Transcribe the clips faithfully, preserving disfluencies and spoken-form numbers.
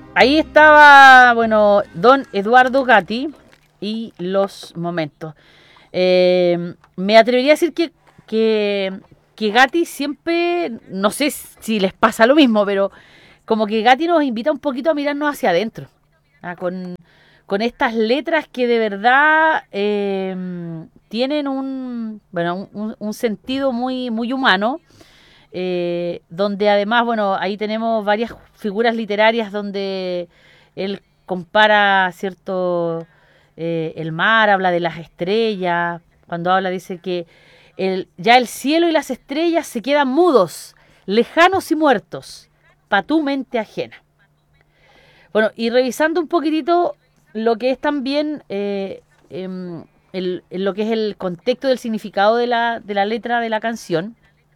ahí estaba, bueno, don Eduardo Gatti y los momentos. Eh, me atrevería a decir que, que, que Gatti siempre, no sé si les pasa lo mismo, pero como que Gatti nos invita un poquito a mirarnos hacia adentro, ¿ah? con, con estas letras que de verdad eh, tienen un, bueno, un, un sentido muy, muy humano, eh, donde además, bueno, ahí tenemos varias figuras literarias donde él compara, cierto, eh, el mar, habla de las estrellas, cuando habla dice que el, ya el cielo y las estrellas se quedan mudos, lejanos y muertos, pa' tu mente ajena. Bueno, y revisando un poquitito lo que es también eh, em, el, lo que es el contexto del significado de la, de la letra de la canción,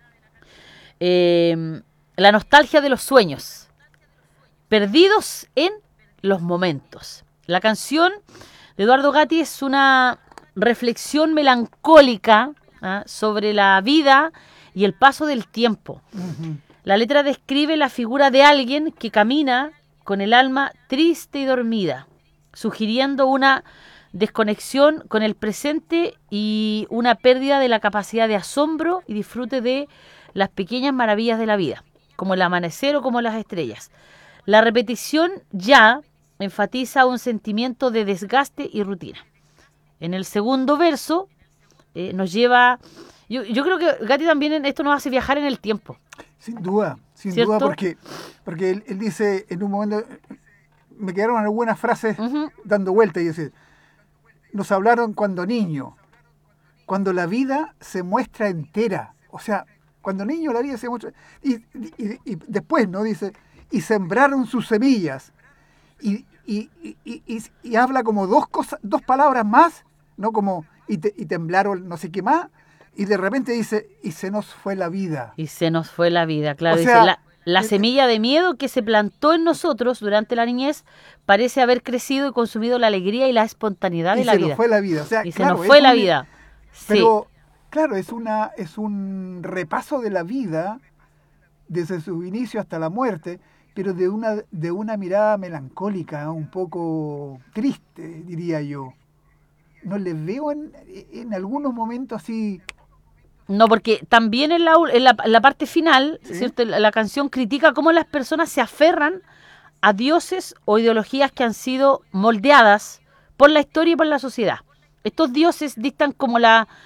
eh, la nostalgia de los sueños, perdidos en los momentos. La canción de Eduardo Gatti es una reflexión melancólica, ¿ah?, sobre la vida y el paso del tiempo. Ujú. La letra describe la figura de alguien que camina con el alma triste y dormida, sugiriendo una desconexión con el presente y una pérdida de la capacidad de asombro y disfrute de las pequeñas maravillas de la vida, como el amanecer o como las estrellas. La repetición ya enfatiza un sentimiento de desgaste y rutina. En el segundo verso eh, nos lleva... Yo, yo creo que Gatti también en esto nos hace viajar en el tiempo, Sin duda, sin ¿cierto? duda, porque, porque él, él dice en un momento, me quedaron algunas frases Uh-huh. dando vuelta y dice, nos hablaron cuando niño, cuando la vida se muestra entera. O sea, cuando niño la vida se muestra... Y, y, y después, ¿no? Dice, y sembraron sus semillas. Y, y, y, y, y habla como dos cosas, dos palabras más, ¿no? Como, y, te, y temblaron no sé qué más, y de repente dice, y se nos fue la vida. Y se nos fue la vida, claro. O Dice, sea, la, la eh, semilla de miedo que se plantó en nosotros durante la niñez parece haber crecido y consumido la alegría y la espontaneidad de y la se nos vida. fue la vida. O sea, Y se claro, nos es fue la un, vida. Sí, pero claro, es una, es un repaso de la vida desde su inicio hasta la muerte, pero de una, de una mirada melancólica, un poco triste, diría yo. No les veo en, en algunos momentos así, no, porque también en la, en la, en la parte final, ¿sí? ¿cierto? La, la canción critica cómo las personas se aferran a dioses o ideologías que han sido moldeadas por la historia y por la sociedad. Estos dioses dictan como la